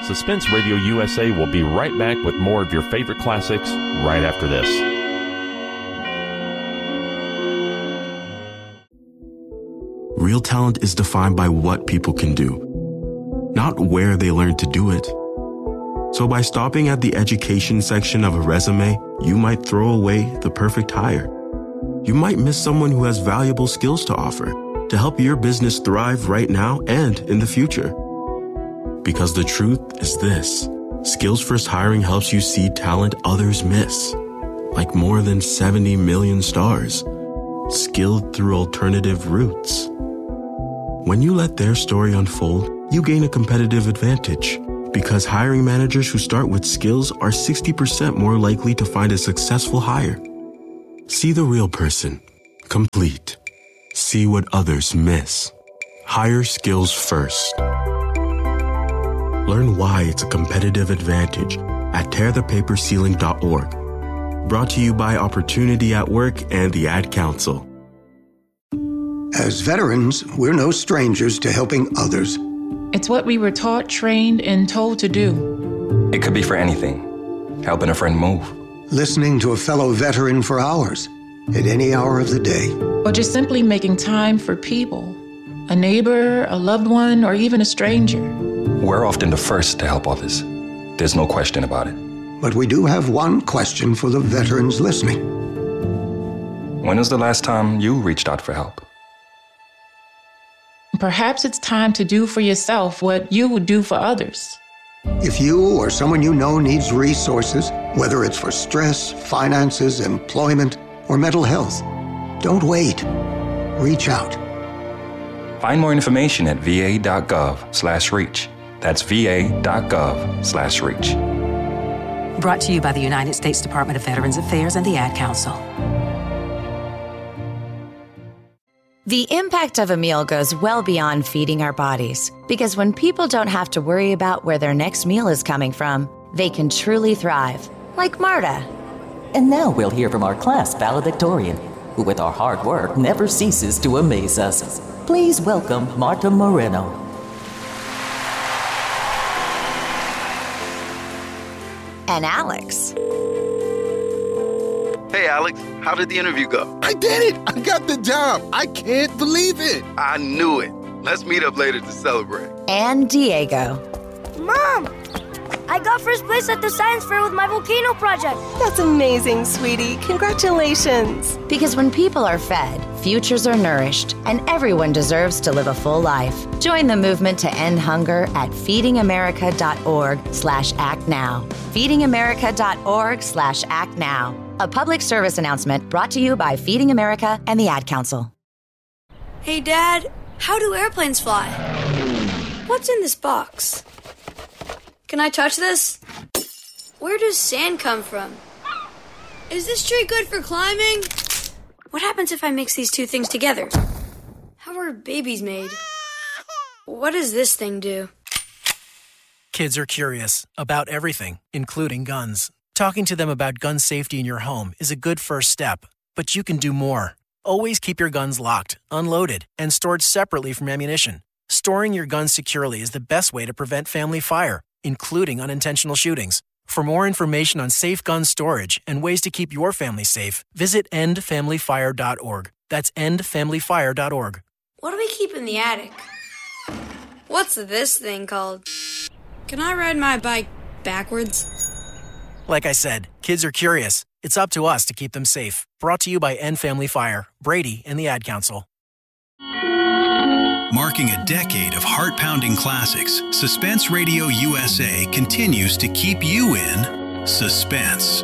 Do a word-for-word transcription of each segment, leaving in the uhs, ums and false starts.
Suspense Radio U S A will be right back with more of your favorite classics right after this. Real talent is defined by what people can do, not where they learn to do it. So by stopping at the education section of a resume, you might throw away the perfect hire. You might miss someone who has valuable skills to offer to help your business thrive right now and in the future. Because the truth is this: Skills First Hiring helps you see talent others miss, like more than seventy million stars, skilled through alternative routes. When you let their story unfold, you gain a competitive advantage, because hiring managers who start with skills are sixty percent more likely to find a successful hire. See the real person, complete. See what others miss. Hire skills first. Learn why it's a competitive advantage at tear the paper ceiling dot org. Brought to you by Opportunity at Work and the Ad Council. As veterans, we're no strangers to helping others. It's what we were taught, trained, and told to do. It could be for anything. Helping a friend move. Listening to a fellow veteran for hours, at any hour of the day. Or just simply making time for people. A neighbor, a loved one, or even a stranger. We're often the first to help others. There's no question about it. But we do have one question for the veterans listening. When was the last time you reached out for help? Perhaps it's time to do for yourself what you would do for others. If you or someone you know needs resources, whether it's for stress, finances, employment, or mental health, don't wait. Reach out. Find more information at va.gov slash reach. That's va.gov slash reach. Brought to you by the United States Department of Veterans Affairs and the Ad Council. The impact of a meal goes well beyond feeding our bodies, because when people don't have to worry about where their next meal is coming from, they can truly thrive, like Marta. And now we'll hear from our class valedictorian, who with our hard work never ceases to amaze us. Please welcome Marta Moreno. And Alex. Hey, Alex, how did the interview go? I did it! I got the job! I can't believe it! I knew it. Let's meet up later to celebrate. And Diego. Mom! I got first place at the science fair with my volcano project. That's amazing, sweetie. Congratulations. Because when people are fed, futures are nourished, and everyone deserves to live a full life. Join the movement to end hunger at feedingamerica.org slash act now. feedingamerica.org slash act now. A public service announcement brought to you by Feeding America and the Ad Council. Hey, Dad, how do airplanes fly? What's in this box? Can I touch this? Where does sand come from? Is this tree good for climbing? What happens if I mix these two things together? How are babies made? What does this thing do? Kids are curious about everything, including guns. Talking to them about gun safety in your home is a good first step, but you can do more. Always keep your guns locked, unloaded, and stored separately from ammunition. Storing your guns securely is the best way to prevent family fire, including unintentional shootings. For more information on safe gun storage and ways to keep your family safe, visit end family fire dot org. That's end family fire dot org. What do we keep in the attic? What's this thing called? Can I ride my bike backwards? Like I said, kids are curious. It's up to us to keep them safe. Brought to you by End Family Fire, Brady, and the Ad Council. Marking a decade of heart-pounding classics, Suspense Radio U S A continues to keep you in suspense.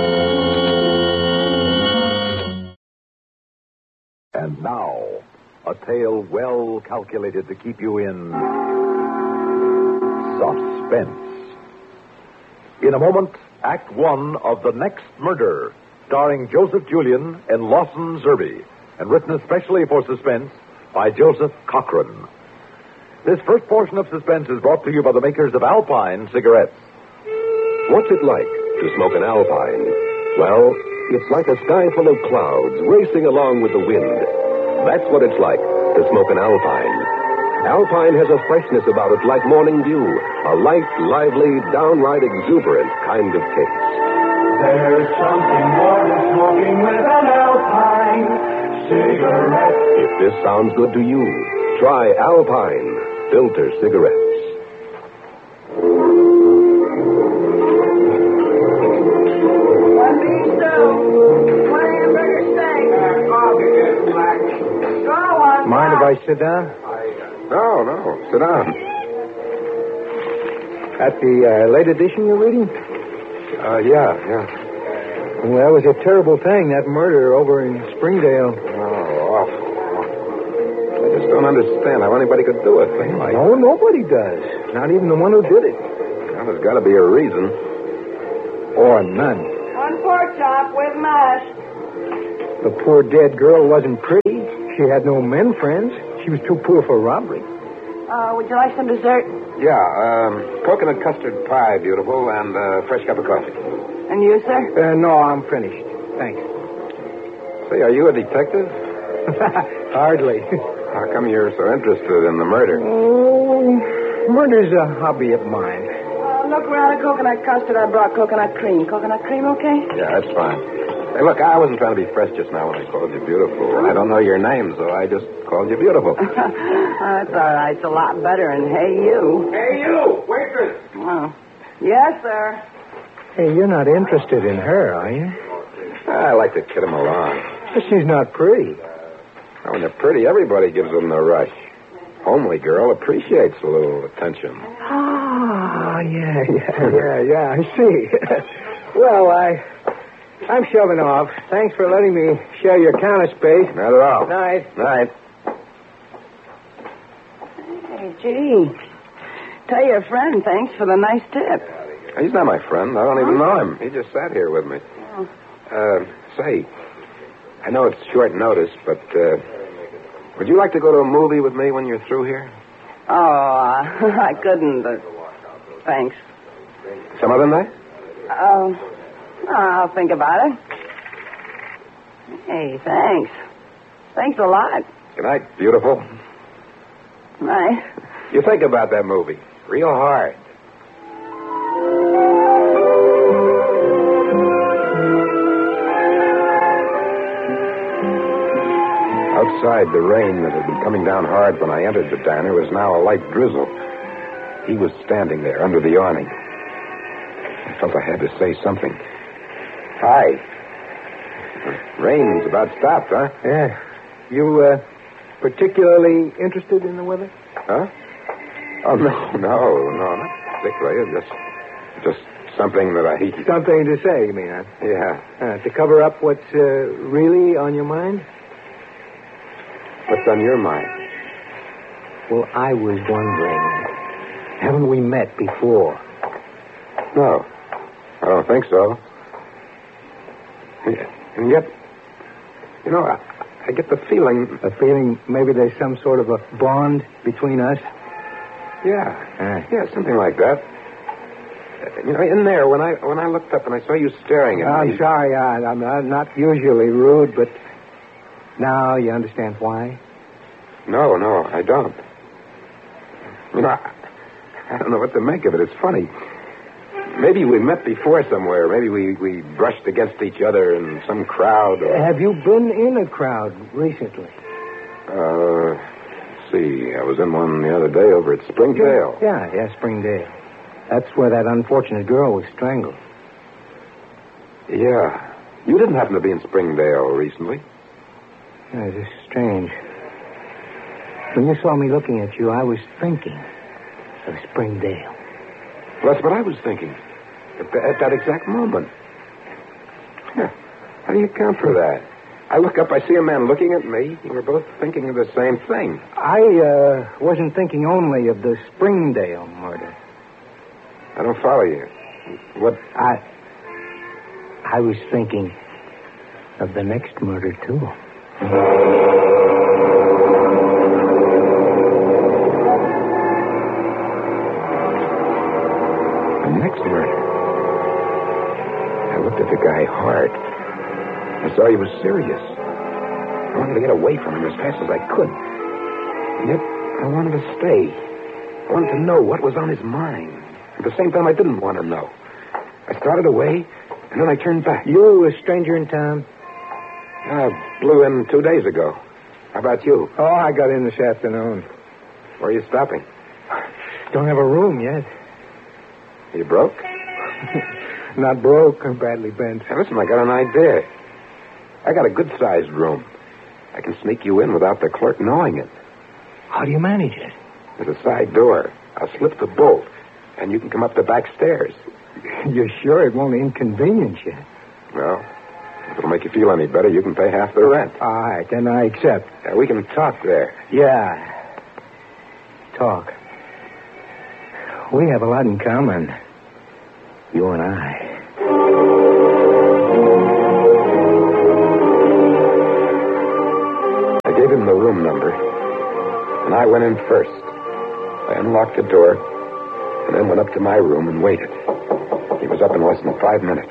And now, a tale well calculated to keep you in suspense. In a moment, Act One of The Next Murder, starring Joseph Julian and Lawson Zerbe, and written especially for Suspense by Joseph Cochran. This first portion of Suspense is brought to you by the makers of Alpine cigarettes. What's it like to smoke an Alpine? Well, it's like a sky full of clouds racing along with the wind. That's what it's like to smoke an Alpine. Alpine has a freshness about it like morning dew, a light, lively, downright exuberant kind of taste. There's something more than smoking with an Alpine cigarette. If this sounds good to you, try Alpine filter cigarettes. One beef stew, one hamburger steak. Straw one. Mind if I sit down? No, no. Sit down. At the uh, late edition you're reading? Uh, yeah, yeah. Well, that was a terrible thing, that murder over in Springdale. Oh, awful. I just don't understand how anybody could do a thing like that. No, nobody does. Not even the one who did it. Well, there's got to be a reason. Or none. One pork chop with mash. The poor dead girl wasn't pretty. She had no men friends. She was too poor for robbery. Uh, would you like some dessert? Yeah, um, coconut custard pie, beautiful, and a uh, fresh cup of coffee. And you, sir? Uh, no, I'm finished. Thanks. Say, are you a detective? Hardly. How come you're so interested in the murder? Oh, murder's a hobby of mine. Uh, look, we're out of coconut custard. I brought coconut cream. Coconut cream, okay? Yeah, that's fine. Hey, look, I wasn't trying to be fresh just now when I called you beautiful. I don't know your name, so I just called you beautiful. That's all right. It's a lot better than hey, you. Hey, you! Waitress! Oh. Yes, sir. Hey, you're not interested in her, are you? I like to kid him along. But she's not pretty. When they're pretty, everybody gives them the rush. Homely girl appreciates a little attention. Ah, yeah, yeah, yeah, yeah, I see. Well, I... I'm shoving off. Thanks for letting me share your counter space. Not at all. Night. Night. Hey, gee. Tell your friend thanks for the nice tip. He's not my friend. I don't even know him. He just sat here with me. Oh. Uh, say, I know it's short notice, but uh, would you like to go to a movie with me when you're through here? Oh, uh, I couldn't, but thanks. Some other night? Oh, uh, I'll think about it. Hey, thanks. Thanks a lot. Good night, beautiful. Night. You think about that movie real hard. Outside, the rain that had been coming down hard when I entered the diner was now a light drizzle. He was standing there under the awning. I felt I had to say something. Hi. The rain's about stopped, huh? Yeah. You, uh, particularly interested in the weather? Huh? Oh, no, no, no, not particularly. Just, just something that I... Something to say, you mean, huh? Yeah. Uh, to cover up what's uh, really on your mind? What's on your mind? Well, I was wondering, haven't we met before? No, I don't think so. And yet, you know, I, I get the feeling... A feeling maybe there's some sort of a bond between us? Yeah. Uh, yeah, something like that. You know, in there, when I when I looked up and I saw you staring at I'm me... sorry, I, I'm not, not usually rude, but now you understand why? No, no, I don't. You know, I, I don't know what to make of it. It's funny. Maybe we met before somewhere. Maybe we, we brushed against each other in some crowd. Or... Have you been in a crowd recently? Uh, let's see. I was in one the other day over at Springdale. Yeah, yeah, Springdale. That's where that unfortunate girl was strangled. Yeah. You didn't happen to be in Springdale recently? Yeah, it's strange. When you saw me looking at you, I was thinking of Springdale. Well, that's what I was thinking. At, the, at that exact moment. Yeah. How do you account for that? I look up, I see a man looking at me. We're both thinking of the same thing. I uh, wasn't thinking only of the Springdale murder. I don't follow you. What? I... I was thinking of the next murder, too. The next murder? I looked at the guy hard. I saw he was serious. I wanted to get away from him as fast as I could. And yet, I wanted to stay. I wanted to know what was on his mind. At the same time, I didn't want to know. I started away, and then I turned back. You a stranger in town? I blew in two days ago. How about you? Oh, I got in this afternoon. Where are you stopping? Don't have a room yet. You broke? Not broke or badly bent. Hey, listen, I got an idea. I got a good-sized room. I can sneak you in without the clerk knowing it. How do you manage it? There's a side door. I'll slip the bolt, and you can come up the back stairs. You're sure it won't inconvenience you? Well, if it'll make you feel any better, you can pay half the rent. All right, then I accept. Yeah, we can talk there. Yeah. Talk. We have a lot in common. You and I. I gave him the room number, and I went in first. I unlocked the door, and then went up to my room and waited. He was up in less than five minutes.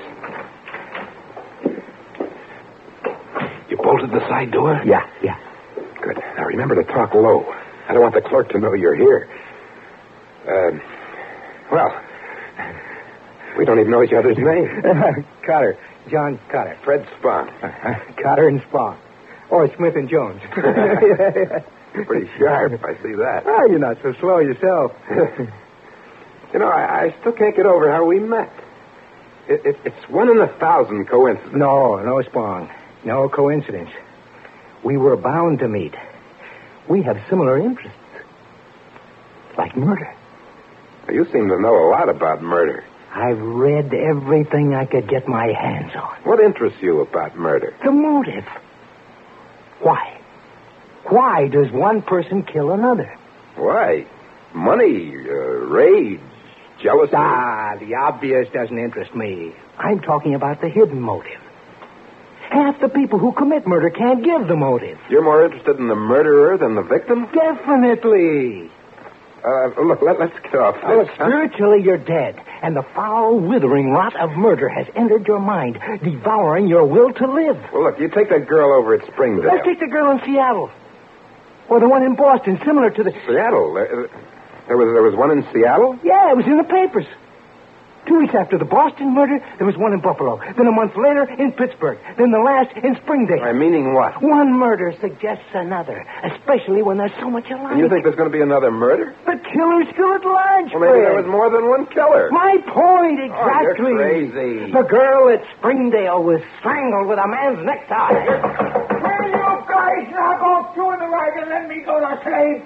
You bolted the side door? Yeah, yeah. Good. Now remember to talk low. I don't want the clerk to know you're here. Um, well, we don't even know each other's names. Cotter. John Cotter. Fred Spahn. Uh-huh. Cotter and Spahn. Or Smith and Jones. You're pretty sharp, I see that. Oh, you're not so slow yourself. You know, I, I still can't get over how we met. It, it, it's one in a thousand coincidence. No, no, Spahn. No coincidence. We were bound to meet. We have similar interests. Like murder. You seem to know a lot about murder. I've read everything I could get my hands on. What interests you about murder? The motive. Why? Why does one person kill another? Why? Money, uh, rage, jealousy. Ah, the obvious doesn't interest me. I'm talking about the hidden motive. Half the people who commit murder can't give the motive. You're more interested in the murderer than the victim? Definitely. Uh, look, let, let's get off this. Oh, look, spiritually, you're dead, and the foul, withering rot of murder has entered your mind, devouring your will to live. Well, look, you take that girl over at Springdale. Let's take the girl in Seattle. Or the one in Boston, similar to the... Seattle? There, there was there was one in Seattle? Yeah, it was in the papers. Two weeks after the Boston murder, there was one in Buffalo. Then a month later, in Pittsburgh. Then the last in Springdale. I meaning what? One murder suggests another, especially when there's so much alike. And you think there's going to be another murder? The killer's still at large, Well, maybe Fred. there was more than one killer. My point, exactly. Oh, you're crazy. The girl at Springdale was strangled with a man's necktie. Will you guys knock off two in the wagon and let me go to sleep?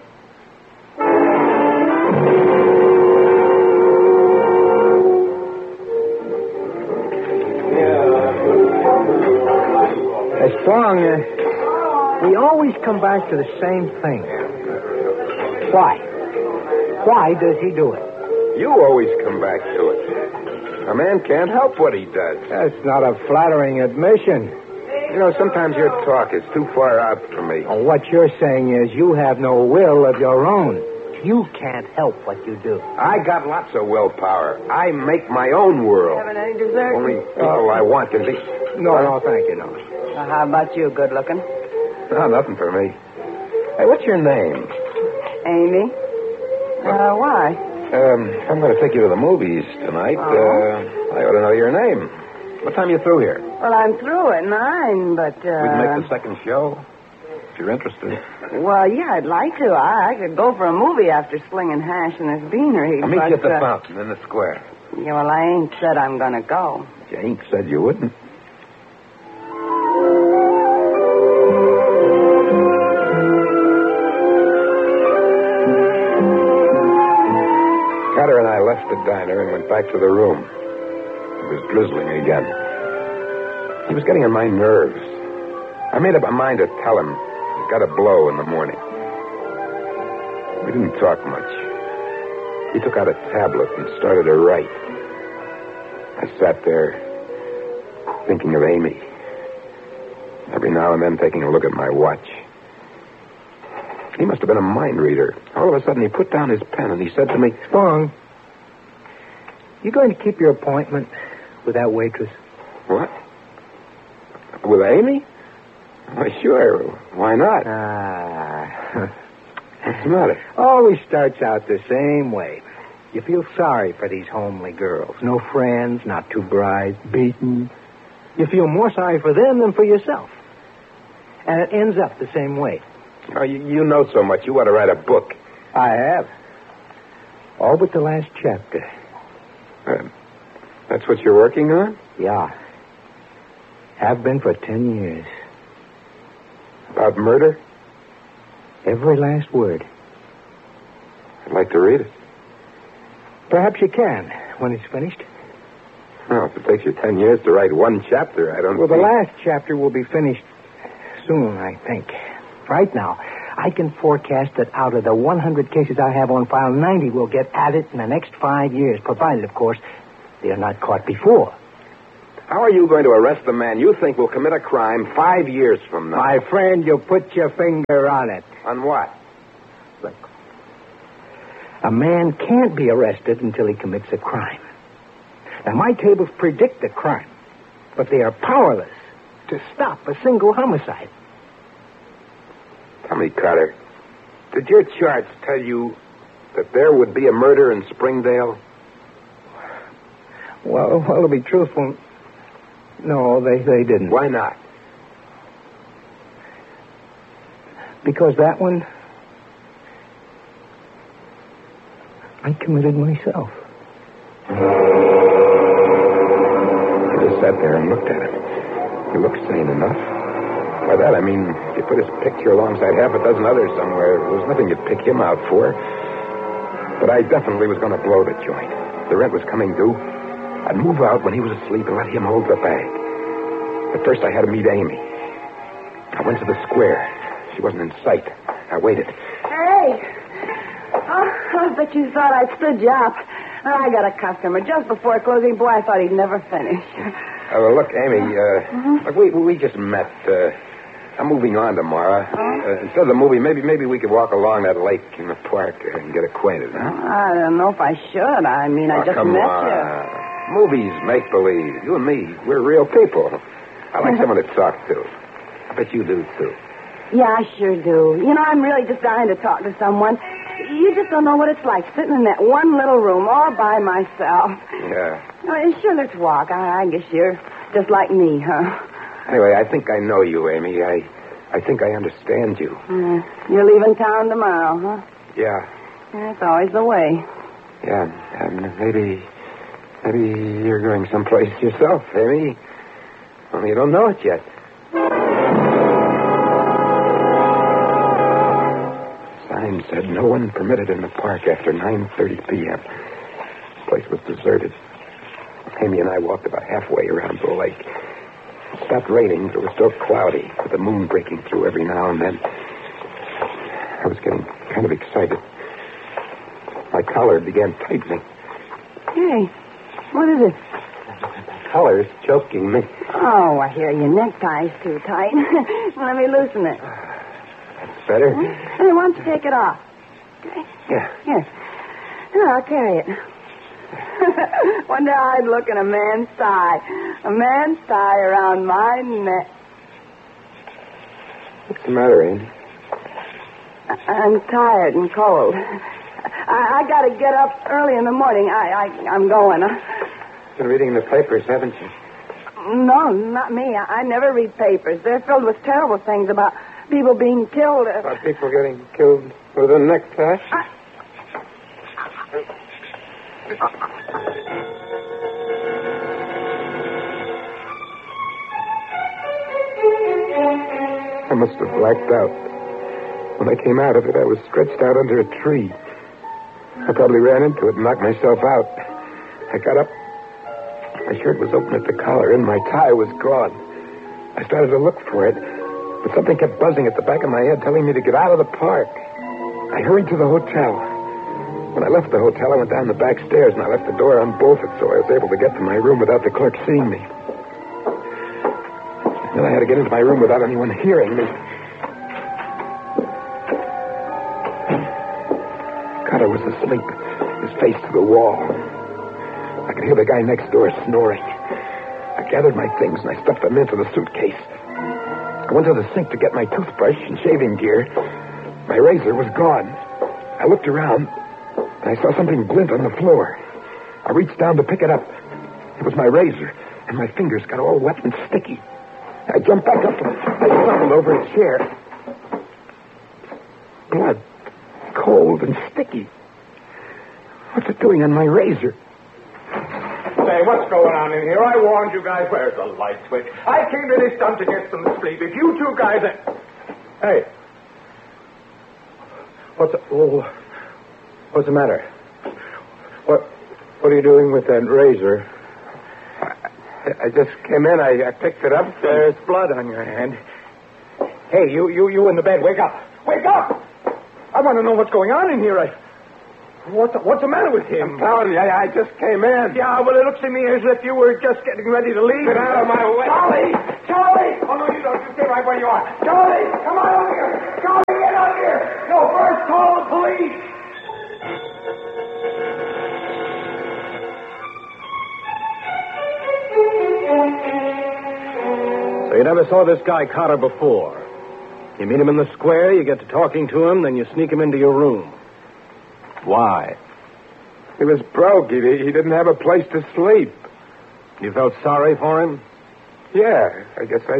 As strong, uh, we always come back to the same thing. Why? Why does he do it? You always come back to it. A man can't help what he does. That's not a flattering admission. You know, sometimes your talk is too far out for me. Oh, what you're saying is you have no will of your own. You can't help what you do. I got lots of willpower. I make my own world. Having any dessert? Only people I want can be... No, no, thank you, no. Well, how about you, good looking? No, nothing for me. Hey, what's your name? Amy. Uh, why? Um, I'm going to take you to the movies tonight. Oh. Uh, I ought to know your name. What time are you through here? Well, I'm through at nine, but, uh... We can make the second show, if you're interested. Well, yeah, I'd like to. I, I could go for a movie after slinging hash in this beanery. I'll meet but, you at the uh, fountain in the square. Yeah, well, I ain't said I'm going to go. You ain't said you wouldn't. Cotter and I left the diner and went back to the room. It was drizzling again. He was getting on my nerves. I made up my mind to tell him he's got a blow in the morning. We didn't talk much. He took out a tablet and started to write. I sat there thinking of Amy. Every now and then taking a look at my watch. He must have been a mind reader. All of a sudden, he put down his pen and he said to me, Spong, you going to keep your appointment with that waitress? What? With Amy? Why, sure. Why not? Ah. What's the matter? Always starts out the same way. You feel sorry for these homely girls. No friends, not too bright, beaten. You feel more sorry for them than for yourself. And it ends up the same way. Oh, you, you know so much. You ought to write a book. I have. All but the last chapter. Uh, that's what you're working on? Yeah. Have been for ten years. About murder? Every last word. I'd like to read it. Perhaps you can, when it's finished. Well, if it takes you ten years to write one chapter, I don't Well, see... the last chapter will be finished soon, I think. Right now, I can forecast that out of the one hundred cases I have on file, ninety will get at it in the next five years, provided, of course, they are not caught before. How are you going to arrest a man you think will commit a crime five years from now? My friend, you put your finger on it. On what? Look, a man can't be arrested until he commits a crime. Now, my tables predict a crime, but they are powerless to stop a single homicide. Tell me, Carter, did your charts tell you that there would be a murder in Springdale? Well, well, to be truthful, no, they, they didn't. Why not? Because that one, I committed myself. I just sat there and looked at him. He looked sane enough. By that, I mean, if you put his picture alongside half a dozen others somewhere, there was nothing you'd pick him out for. But I definitely was going to blow the joint. The rent was coming due. I'd move out when he was asleep and let him hold the bag. But first I had to meet Amy. I went to the square. She wasn't in sight. I waited. Hey! Oh, I bet you thought I'd stood you up. I got a customer just before closing. Boy, I thought he'd never finish. Uh, well, look, Amy, uh, mm-hmm. look, we, we just met. Uh, I'm moving on tomorrow. Oh? Uh, instead of the movie, maybe maybe we could walk along that lake in the park and get acquainted, huh? I don't know if I should. I mean, oh, I just come met on. you. Movies, make-believe. You and me, we're real people. I like someone to talk to. I bet you do, too. Yeah, I sure do. You know, I'm really just dying to talk to someone. You just don't know what it's like sitting in that one little room all by myself. Yeah. Oh, sure, let's walk. I, I guess you're just like me, huh? Anyway, I think I know you, Amy. I I think I understand you. Uh, you're leaving town tomorrow, huh? Yeah. That's always the way. Yeah, and maybe... Maybe you're going someplace yourself, Amy. Only you don't know it yet. Sign said no one permitted in the park after nine thirty p.m. The place was deserted. Amy and I walked about halfway around the lake. It stopped raining, but it was still cloudy, with the moon breaking through every now and then. I was getting kind of excited. My collar began tightening. Hey. What is it? The collar's choking me. Oh, I hear your necktie's too tight. Let me loosen it. That's better. Hey, why don't you take it off? Okay. Yeah. Here. Here, I'll carry it. Wonder how I'd look in a man's tie. A man's tie around my neck. What's the matter, Amy? I- I'm tired and cold. I, I got to get up early in the morning. I, I, I'm going. Huh? Been reading the papers, haven't you? No, not me. I, I never read papers. They're filled with terrible things about people being killed. About people getting killed with a necktie? I... I must have blacked out. When I came out of it, I was stretched out under a tree. I probably ran into it and knocked myself out. I got up. My shirt was open at the collar, and my tie was gone. I started to look for it, but something kept buzzing at the back of my head, telling me to get out of the park. I hurried to the hotel. When I left the hotel, I went down the back stairs, and I left the door unbolted, so I was able to get to my room without the clerk seeing me. Then I had to get into my room without anyone hearing me. Cutter was asleep, his face to the wall. I could hear the guy next door snoring. I gathered my things and I stuffed them into the suitcase. I went to the sink to get my toothbrush and shaving gear. My razor was gone. I looked around, and I saw something glint on the floor. I reached down to pick it up. It was my razor, and my fingers got all wet and sticky. I jumped back up, and I stumbled over a chair. Blood, cold and sticky. What's it doing on my razor? Say, what's going on in here? I warned you guys. Where's the light switch? I came to this dump to get some sleep. If you two guys... Are... Hey. What's the... Oh, what's the matter? What What are you doing with that razor? I, I just came in. I, I picked it up. There's blood on your hand. Hey, you, you, you in the bed. Wake up. Wake up! I want to know what's going on in here. I... What's the, what's the matter with him? I'm telling you, I, I just came in. Yeah, well, it looks to me as if you were just getting ready to leave. Get out of my way. Charlie! Charlie! Oh, no, you don't. You stay right where you are. Charlie! Come on over here! Charlie, get out here! No, first call the police! So you never saw this guy Carter before. You meet him in the square, you get to talking to him, then you sneak him into your room. Why? He was broke. He, he didn't have a place to sleep. You felt sorry for him? Yeah, I guess I